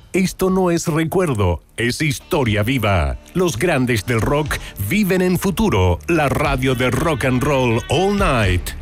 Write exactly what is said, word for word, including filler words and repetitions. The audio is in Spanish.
Esto no es recuerdo, es historia viva. Los grandes del rock viven en futuro. La radio de Rock and Roll All Night.